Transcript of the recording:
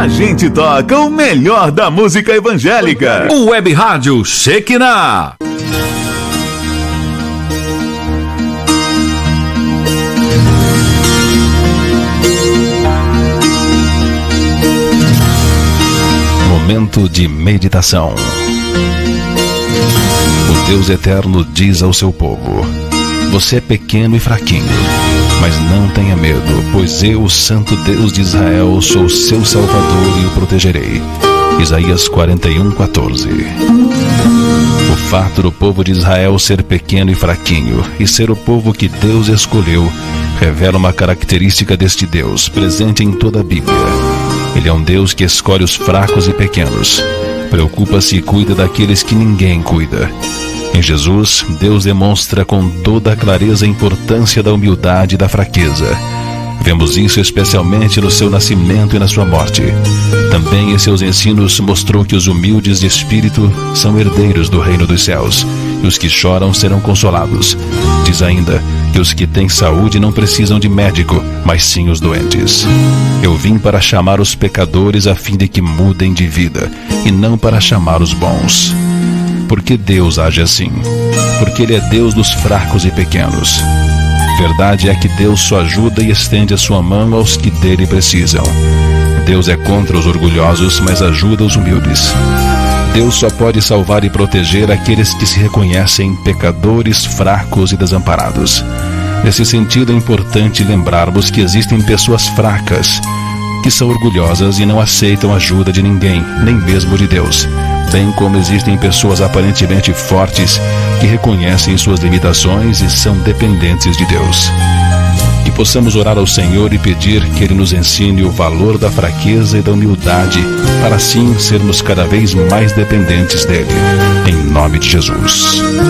A gente toca o melhor da música evangélica. O Web Rádio Shekinah. Momento de meditação. O Deus eterno diz ao seu povo: você é pequeno e fraquinho, mas não tenha medo, pois eu, o Santo Deus de Israel, sou seu Salvador e o protegerei. Isaías 41:14. O fato do povo de Israel ser pequeno e fraquinho e ser o povo que Deus escolheu revela uma característica deste Deus, presente em toda a Bíblia. Ele é um Deus que escolhe os fracos e pequenos. Preocupa-se e cuida daqueles que ninguém cuida. Em Jesus, Deus demonstra com toda a clareza a importância da humildade e da fraqueza. Vemos isso especialmente no seu nascimento e na sua morte. Também em seus ensinos mostrou que os humildes de espírito são herdeiros do reino dos céus, e os que choram serão consolados. Diz ainda que os que têm saúde não precisam de médico, mas sim os doentes. Eu vim para chamar os pecadores a fim de que mudem de vida, e não para chamar os bons. Por que Deus age assim? Porque Ele é Deus dos fracos e pequenos. Verdade é que Deus só ajuda e estende a sua mão aos que dele precisam. Deus é contra os orgulhosos, mas ajuda os humildes. Deus só pode salvar e proteger aqueles que se reconhecem pecadores, fracos e desamparados. Nesse sentido, é importante lembrarmos que existem pessoas fracas, que são orgulhosas e não aceitam ajuda de ninguém, nem mesmo de Deus. Bem como existem pessoas aparentemente fortes que reconhecem suas limitações e são dependentes de Deus. Que possamos orar ao Senhor e pedir que Ele nos ensine o valor da fraqueza e da humildade, para assim sermos cada vez mais dependentes dEle. Em nome de Jesus.